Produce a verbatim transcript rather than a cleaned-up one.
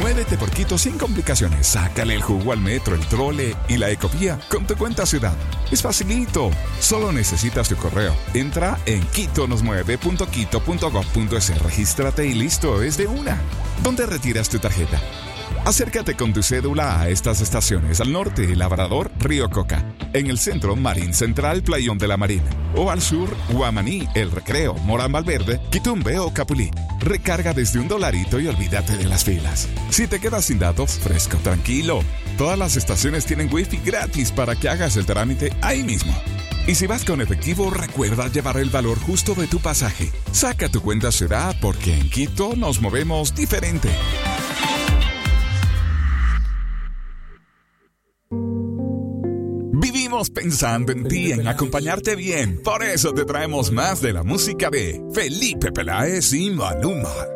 Muévete por Quito sin complicaciones. Sácale el jugo al metro, el trole y la ecovía con tu cuenta ciudad. Es facilito. Solo necesitas tu correo. Entra en quitonosmueve punto quito punto gob punto es. Regístrate y listo, es de una. ¿Dónde retiras tu tarjeta? Acércate con tu cédula a estas estaciones: al norte, Labrador, Río Coca; en el centro, Marín Central, Playón de la Marina; o al sur, Guamaní, El Recreo, Morán Valverde, Quitumbe o Capulí. Recarga desde un dolarito y olvídate de las filas. Si te quedas sin datos, fresco, tranquilo. Todas las estaciones tienen wifi gratis para que hagas el trámite ahí mismo. Y si vas con efectivo, recuerda llevar el valor justo de tu pasaje. Saca tu cuenta ciudad, porque en Quito nos movemos diferente. Vivimos pensando en ti, en acompañarte bien. Por eso te traemos más de la música de Felipe Peláez y Maluma.